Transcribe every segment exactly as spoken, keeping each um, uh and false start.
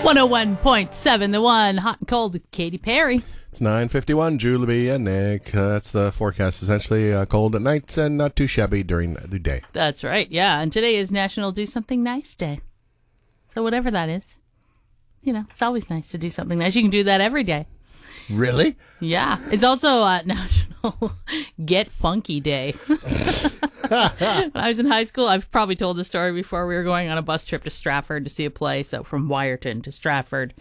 one oh one point seven, The One, hot and cold with Katy Perry. It's nine fifty-one, Julie and Nick. Uh, that's the forecast, essentially uh, cold at night and not too shabby during the day. That's right, yeah. And today is National Do Something Nice Day. So whatever that is, you know, it's always nice to do something nice. You can do that every day. Really? Yeah. It's also uh, National Get Funky Day. When I was in high school, I've probably told the story before. We were going on a bus trip to Stratford to see a play, so from Wyerton to Stratford.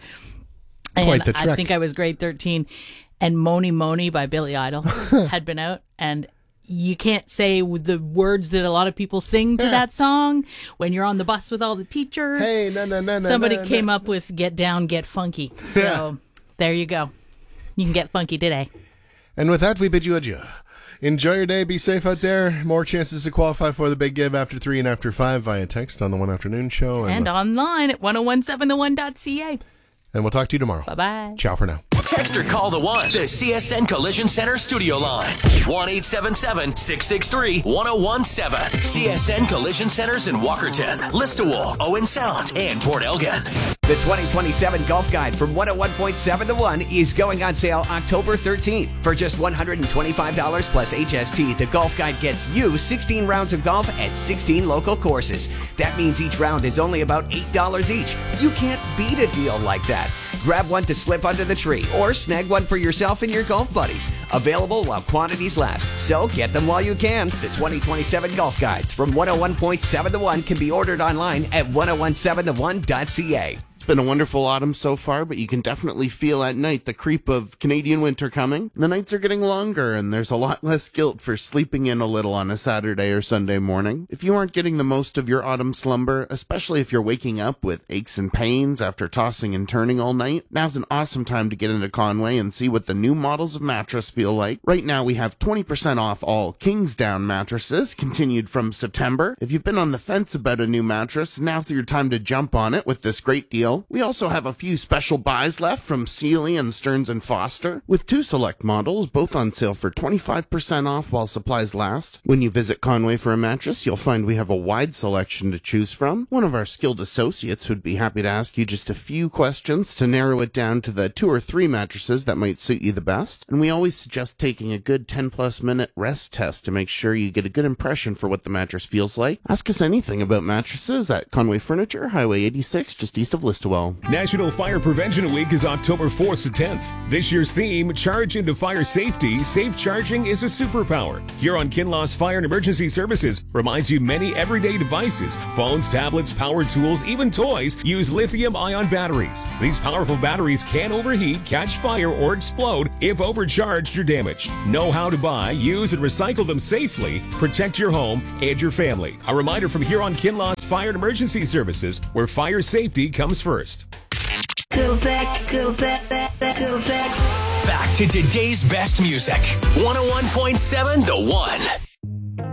And Quite the trek. I think I was grade thirteen, and Moni Moni by Billy Idol had been out, and you can't say the words that a lot of people sing to that song when you're on the bus with all the teachers. Hey, no, no, no, no. Somebody no, came no. up with Get Down, Get Funky. So Yeah. there you go. You can get funky today. And with that, we bid you adieu. Enjoy your day. Be safe out there. More chances to qualify for the big give after three and after five via text on the One Afternoon Show. And, and online at ten seventeen the one dot c a. And we'll talk to you tomorrow. Bye-bye. Ciao for now. Text or call the One, the C S N Collision Center studio line. one eight seven seven, six six three, one oh one seven. C S N Collision Centers in Walkerton, Listowel, Owen Sound, and Port Elgin. The twenty twenty-seven Golf Guide from one oh one point seven The One is going on sale October thirteenth. For just one hundred twenty-five dollars plus H S T, the Golf Guide gets you sixteen rounds of golf at sixteen local courses. That means each round is only about eight dollars each. You can't beat a deal like that. Grab one to slip under the tree or snag one for yourself and your golf buddies. Available while quantities last, so get them while you can. The twenty twenty-seven Golf Guides from one oh one point seven The One can be ordered online at ten seventeen the one dot c a. It's been a wonderful autumn so far, but you can definitely feel at night the creep of Canadian winter coming. The nights are getting longer, and there's a lot less guilt for sleeping in a little on a Saturday or Sunday morning. If you aren't getting the most of your autumn slumber, especially if you're waking up with aches and pains after tossing and turning all night, now's an awesome time to get into Conway and see what the new models of mattress feel like. Right now, we have twenty percent off all Kingsdown mattresses, continued from September. If you've been on the fence about a new mattress, now's your time to jump on it with this great deal. We also have a few special buys left from Sealy and Stearns and Foster, with two select models, both on sale for twenty-five percent off while supplies last. When you visit Conway for a mattress, you'll find we have a wide selection to choose from. One of our skilled associates would be happy to ask you just a few questions to narrow it down to the two or three mattresses that might suit you the best. And we always suggest taking a good ten plus minute rest test to make sure you get a good impression for what the mattress feels like. Ask us anything about mattresses at Conway Furniture, Highway eighty-six, just east of Listowel. National Fire Prevention Week is October fourth to tenth. This year's theme, Charge into Fire Safety, Safe Charging is a Superpower. Huron Kinloss Fire and Emergency Services reminds you many everyday devices, phones, tablets, power tools, even toys, use lithium-ion batteries. These powerful batteries can overheat, catch fire, or explode if overcharged or damaged. Know how to buy, use, and recycle them safely. Protect your home and your family. A reminder from Huron Kinloss Fire and Emergency Services, where fire safety comes first. Go back, go back, back, back, go back. Back to today's best music. one oh one point seven The One.